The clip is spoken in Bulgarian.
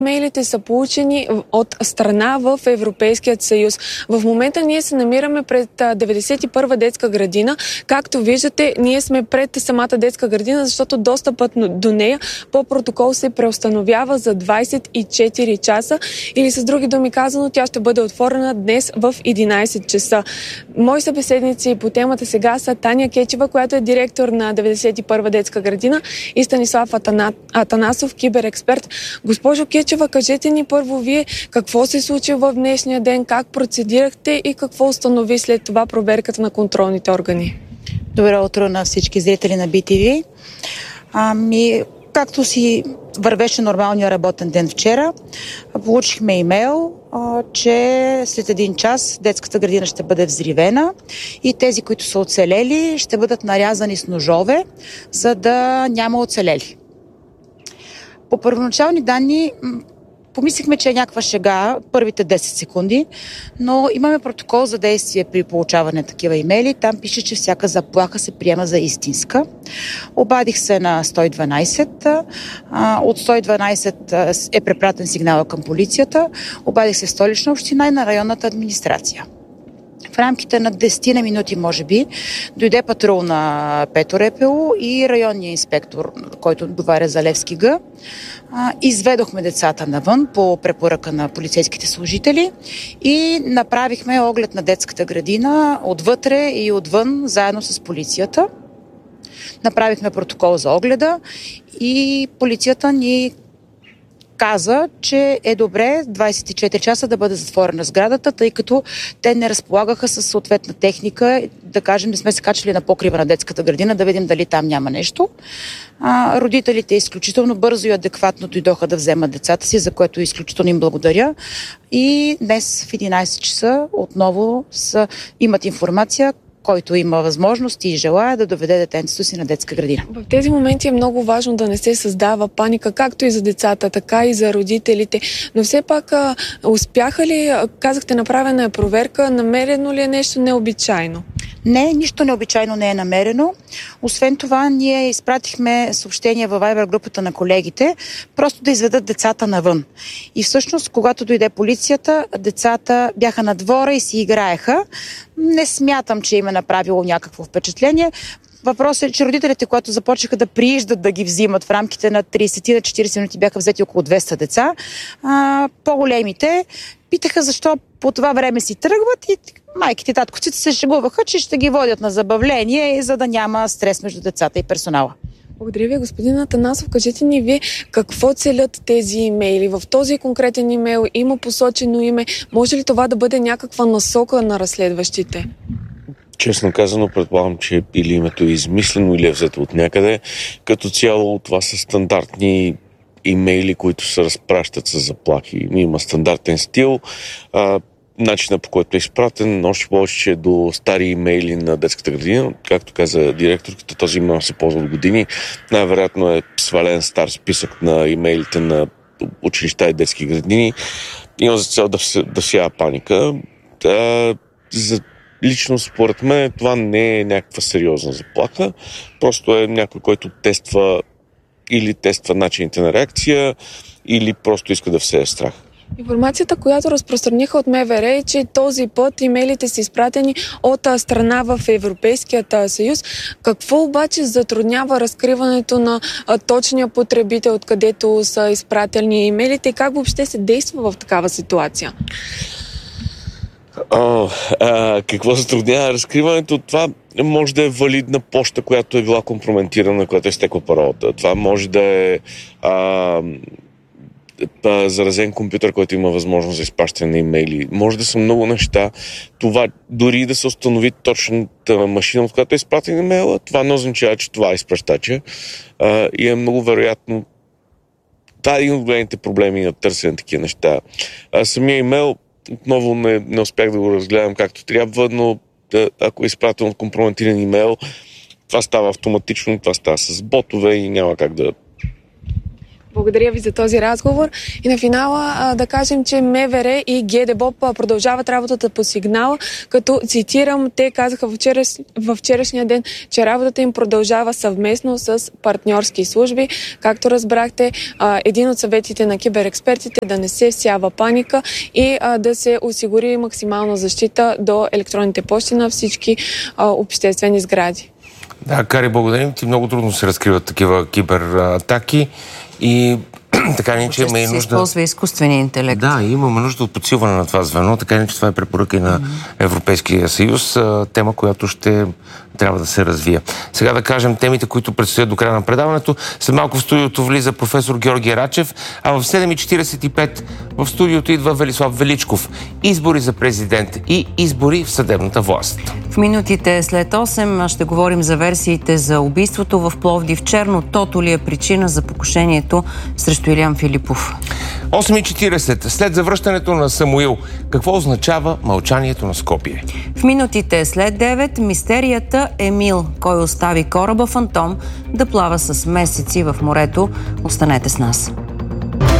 Имейлите са получени от страна в Европейският съюз. В момента ние се намираме пред 91-а детска градина. Както виждате, ние сме пред самата детска градина, защото достъпът до нея по протокол се преустановява за 24 часа или с други думи казано, тя ще бъде отворена днес в 11 часа. Мои събеседници по темата сега са Таня Кечева, която е директор на 91-а детска градина, и Станислав Атанасов, киберексперт. Госпожо Кечева, кажете ни първо вие какво се случи в днешния ден, как процедирахте и какво установи след това проверката на контролните органи? Добро утро на всички зрители на BTV. Както си вървеше нормалния работен ден вчера, получихме имейл, че след един час детската градина ще бъде взривена и тези, които са оцелели, ще бъдат нарязани с ножове, за да няма оцелели. По първоначални данни помислихме, че е някаква шега първите 10 секунди, но имаме протокол за действие при получаване на такива имейли. Там пише, че всяка заплаха се приема за истинска. Обадих се на 112. От 112 е препратен сигнал към полицията. Обадих се в Столична община и на районната администрация. В рамките на 10 на минути, може би, дойде патрул на Пето РПУ и районния инспектор, който отговаря за Левски Г. Изведохме децата навън по препоръка на полицейските служители и направихме оглед на детската градина отвътре и отвън, заедно с полицията. Направихме протокол за огледа и полицията ни каза, че е добре 24 часа да бъде затворена сградата, тъй като те не разполагаха с съответна техника. Да кажем, не сме се качали на покрива на детската градина, да видим дали там няма нещо. Родителите изключително бързо и адекватно дойдоха да вземат децата си, за което изключително им благодаря. И днес в 11 часа отново имат информация, който има възможност и желая да доведе детенцето си на детска градина. В тези моменти е много важно да не се създава паника, както и за децата, така и за родителите. Но все пак успяха ли, казахте, направена е проверка, намерено ли е нещо необичайно? Не, нищо необичайно не е намерено. Освен това, ние изпратихме съобщения във Viber групата на колегите, просто да изведат децата навън. И всъщност, когато дойде полицията, децата бяха на двора и си играеха. Не смятам, че им е направило някакво впечатление. Въпросът е, че родителите, когато започнаха да прииждат да ги взимат в рамките на 30-40 минути, бяха взети около 200 деца. По-големите питаха защо по това време си тръгват и майките и татковците се шегуваха, че ще ги водят на забавление, за да няма стрес между децата и персонала. Благодаря ви, господин Атанасов. Кажете ни вие какво целят тези имейли? В този конкретен имейл има посочено име. Може ли това да бъде някаква насока на разследващите? Честно казано, предполагам, че или името е измислено, или е взето от някъде. Като цяло това са стандартни имейли, които се разпращат с заплахи. Има стандартен стил. Начина, по който е изпратен, още повече, че до стари имейли на детската градина, както каза директорката, този имейл се ползва от години. Най-вероятно е свален стар списък на имейлите на училища и детски градини. Има за цел да сява паника. Лично според мен това не е някаква сериозна заплаха. Просто е някой, който тества начините на реакция, или просто иска да всее страх. Информацията, която разпространиха от МВР, е, че този път имейлите са изпратени от страна в Европейският съюз. Какво обаче затруднява разкриването на точния потребител, откъдето са изпратени имейлите, и как въобще се действа в такава ситуация? Какво затруднява разкриването? Това може да е валидна поща, която е била компрометирана, която е стекла паролата. Това може да е заразен компютър, който има възможност за изпращане на имейли. Може да са много неща. Това, дори да се установи точната машина, от която е изпратен имейла, това не означава, че това е изпращача. И е много вероятно. Това е един от големите проблеми на търсене на такива неща. Самия имейл отново не успях да го разгледам както трябва, но ако е изпратен от компрометиран имейл, това става автоматично, това става с ботове и няма как да Благодаря ви за този разговор. И на финала да кажем, че МВР и ГДБОП продължават работата по сигнала, като цитирам, те казаха във вчерашния ден, че работата им продължава съвместно с партньорски служби. Както разбрахте, един от съветите на киберекспертите да не се всява паника и да се осигури максимална защита до електронните пощи на всички обществени сгради. Да, Кари, благодарим ти. Много трудно се разкриват такива кибератаки и така не, че имаме нужда... се използва изкуствения интелект. Да, имаме нужда от подсилване на това звено, така не, че това е препоръка и на Европейския съюз, тема, която ще трябва да се развие. Сега да кажем темите, които предстоят до края на предаването. След малко в студиото влиза професор Георги Рачев, а в 7:45 в студиото идва Велислав Величков. Избори за президент и избори в съдебната власт. В минутите след 8 ще говорим за версиите за убийството в Пловдив. Черно тото ли е причина за покушението срещу Илиян Филипов? 8:40. След завръщането на Самуил, какво означава мълчанието на Скопие? В минутите след 9 мистерията Емил. Кой остави кораба Фантом да плава с месеци в морето? Останете с нас.